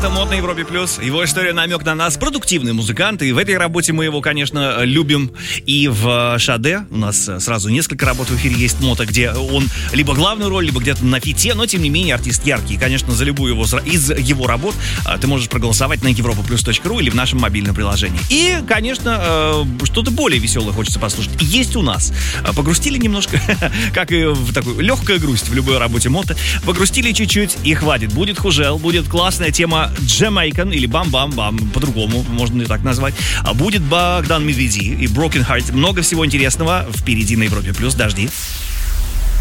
Это мод на Европе Плюс. Его история намек на нас. Продуктивный музыкант. И в этой работе мы его, конечно, любим. И в Шаде у нас сразу несколько работ в эфире есть мота, где он либо главную роль, либо где-то на фите. Но, тем не менее, артист яркий. И, конечно, за любую из его работ ты можешь проголосовать на europaplus.ru или в нашем мобильном приложении. И, конечно, что-то более веселое хочется послушать. Есть у нас. Погрустили немножко, как и в такую легкая грусть в любой работе мота. Погрустили чуть-чуть и хватит. Будет хужел, будет классная тема Jamaican или Бам-Бам-Бам, по-другому можно и так назвать. Будет Богдан Медведи и Broken Heart. Много всего интересного впереди на Европе Плюс. Дожди.